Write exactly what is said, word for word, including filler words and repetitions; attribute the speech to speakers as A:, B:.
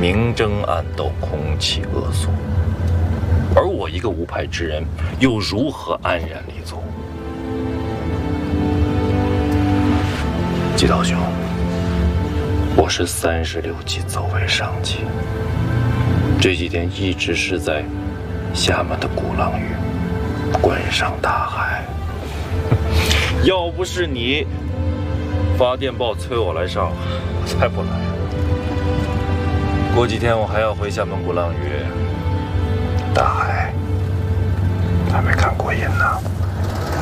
A: 明争暗斗，空气恶俗。而我一个无牌之人，又如何安然立足？季道兄，我是三十六计走为上计，这几天一直是在厦门的鼓浪屿观赏大海。要不是你发电报催我来上，我才不来。过几天我还要回厦门鼓浪屿，大海还没看过瘾呢。